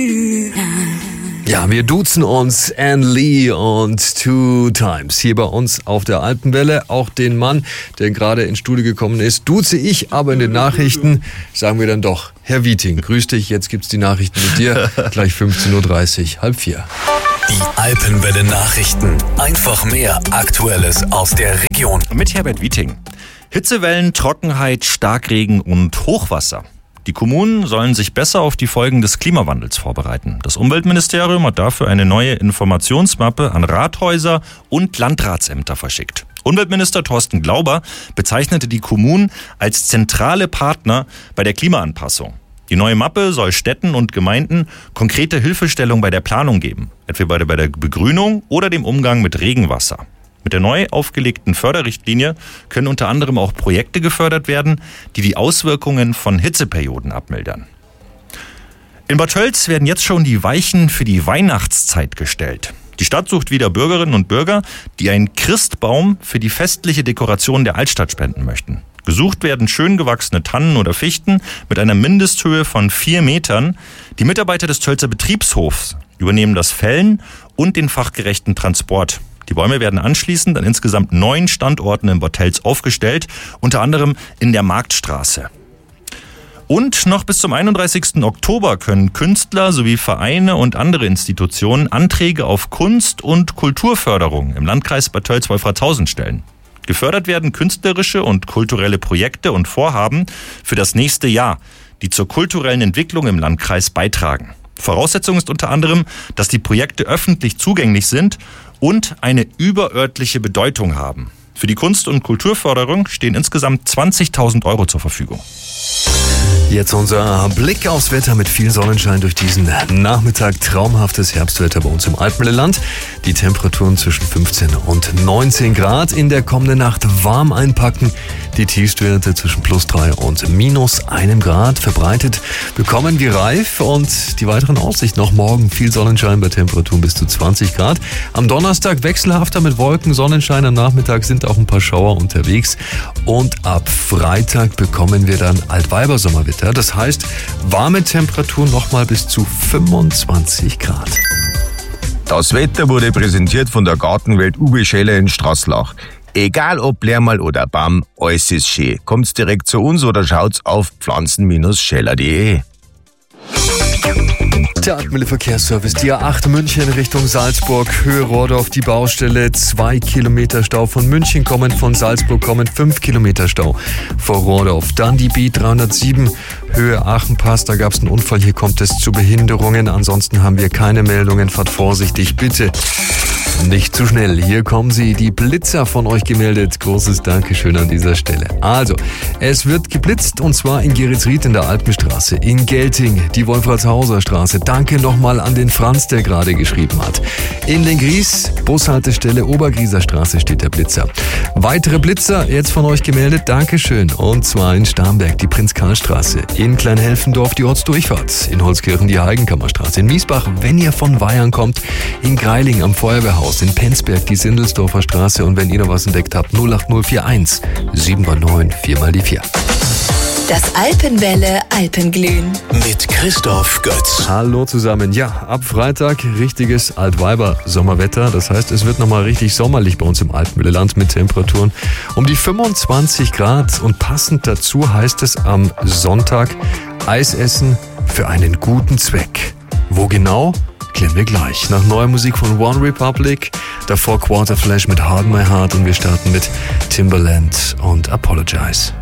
Ja, wir duzen uns, Anne Lee und Two Times. Hier bei uns auf der Alpenwelle. Auch den Mann, der gerade ins Studio gekommen ist, duze ich, aber in den Nachrichten sagen wir dann doch, Herr Wieting, grüß dich, jetzt gibt's die Nachrichten mit dir, gleich 15.30 Uhr, 3:30. Die Alpenwelle Nachrichten. Einfach mehr Aktuelles aus der Region. Mit Herbert Wieting. Hitzewellen, Trockenheit, Starkregen und Hochwasser. Die Kommunen sollen sich besser auf die Folgen des Klimawandels vorbereiten. Das Umweltministerium hat dafür eine neue Informationsmappe an Rathäuser und Landratsämter verschickt. Umweltminister Thorsten Glauber bezeichnete die Kommunen als zentrale Partner bei der Klimaanpassung. Die neue Mappe soll Städten und Gemeinden konkrete Hilfestellung bei der Planung geben, etwa bei der Begrünung oder dem Umgang mit Regenwasser. Mit der neu aufgelegten Förderrichtlinie können unter anderem auch Projekte gefördert werden, die die Auswirkungen von Hitzeperioden abmildern. In Bad Tölz werden jetzt schon die Weichen für die Weihnachtszeit gestellt. Die Stadt sucht wieder Bürgerinnen und Bürger, die einen Christbaum für die festliche Dekoration der Altstadt spenden möchten. Gesucht werden schön gewachsene Tannen oder Fichten mit einer Mindesthöhe von 4 Metern. Die Mitarbeiter des Tölzer Betriebshofs übernehmen das Fällen und den fachgerechten Transport. Die Bäume werden anschließend an insgesamt 9 Standorten in Bad Tölz aufgestellt, unter anderem in der Marktstraße. Und noch bis zum 31. Oktober können Künstler sowie Vereine und andere Institutionen Anträge auf Kunst- und Kulturförderung im Landkreis Bad Tölz-Wolfratshausen stellen. Gefördert werden künstlerische und kulturelle Projekte und Vorhaben für das nächste Jahr, die zur kulturellen Entwicklung im Landkreis beitragen. Voraussetzung ist unter anderem, dass die Projekte öffentlich zugänglich sind und eine überörtliche Bedeutung haben. Für die Kunst- und Kulturförderung stehen insgesamt 20.000 Euro zur Verfügung. Jetzt unser Blick aufs Wetter mit viel Sonnenschein durch diesen Nachmittag. Traumhaftes Herbstwetter bei uns im Alpenland. Die Temperaturen zwischen 15 und 19 Grad. In der kommenden Nacht warm einpacken. Die Tiefstwerte zwischen +3 und -1 Grad. Verbreitet bekommen wir Reif. Und die weiteren Aussichten noch morgen. Viel Sonnenschein bei Temperaturen bis zu 20 Grad. Am Donnerstag wechselhafter mit Wolken, Sonnenschein. Am Nachmittag sind auch ein paar Schauer unterwegs. Und ab Freitag bekommen wir dann Altweibersommerwetter. Das heißt, warme Temperaturen nochmal bis zu 25 Grad. Das Wetter wurde präsentiert von der Gartenwelt Uwe Scheller in Straßlach. Egal ob Lehrmal oder BAM, alles ist schön. Kommt's direkt zu uns oder schaut's auf pflanzen-scheller.de. Der Alpenwelle Verkehrsservice, die A8 München Richtung Salzburg, Höhe Rohrdorf, die Baustelle, 2 Kilometer Stau von München kommend, von Salzburg kommend, 5 Kilometer Stau vor Rohrdorf. Dann die B307, Höhe Aachenpass, da gab es einen Unfall, hier kommt es zu Behinderungen. Ansonsten haben wir keine Meldungen, fahrt vorsichtig, bitte. Nicht zu schnell. Hier kommen sie, die Blitzer von euch gemeldet. Großes Dankeschön an dieser Stelle. Also, es wird geblitzt und zwar in Geretsried in der Alpenstraße, in Gelting, die Wolfratshauser Straße. Danke nochmal an den Franz, der gerade geschrieben hat. In den Gries, Bushaltestelle Obergrieser Straße steht der Blitzer. Weitere Blitzer jetzt von euch gemeldet. Dankeschön. Und zwar in Starnberg, die Prinz-Karl-Straße. In Kleinhelfendorf die Ortsdurchfahrt. In Holzkirchen die Heigenkammerstraße. In Miesbach, wenn ihr von Weihern kommt. In Greiling am Feuerwehrhaus. In Penzberg die Sindelsdorfer Straße und wenn ihr noch was entdeckt habt, 08041 7x9 4x4. Das Alpenwelle Alpenglühen. Mit Christoph Götz. Hallo zusammen. Ja, ab Freitag richtiges Altweiber-Sommerwetter. Das heißt, es wird nochmal richtig sommerlich bei uns im Alpenwelleland mit Temperaturen um die 25 Grad. Und passend dazu heißt es am Sonntag Eis essen für einen guten Zweck. Wo genau? Klären wir gleich. Nach neuer Musik von One Republic, davor Quarterflash mit Hard My Heart und wir starten mit Timbaland und Apologize.